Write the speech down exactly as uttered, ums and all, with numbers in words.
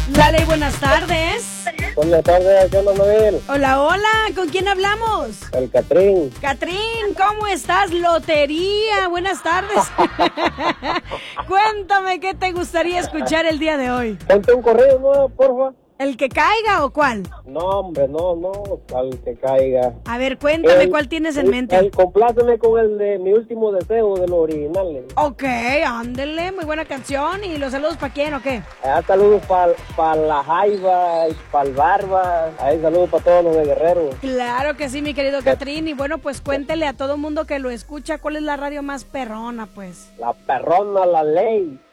Dale, buenas tardes. Buenas tardes, ¿qué onda, Noel? Hola, hola, ¿con quién hablamos? El Catrín. Catrín, ¿cómo estás? Lotería, buenas tardes. Cuéntame, ¿qué te gustaría escuchar el día de hoy? Ponte un correo nuevo, porfa. ¿El que caiga o cuál? No, hombre, no, no, al que caiga. A ver, cuéntame, El- ¿cuál tienes en el- mente? el- compláceme con el de Mi Último Deseo, de los originales. Ok, ándele, muy buena canción. ¿Y los saludos para quién o qué? Ah, saludos para pa la Jaiba y para el Barba. Ahí saludos para todos los de Guerrero. Claro que sí, mi querido Catrín. Y bueno, pues cuéntele a todo mundo que lo escucha cuál es la radio más perrona, pues. La perrona, la ley.